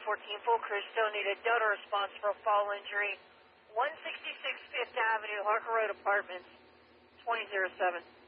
1014, full crew still needed. Delta response for a fall injury. 166 Fifth Avenue, Harker Road Apartments, 2007.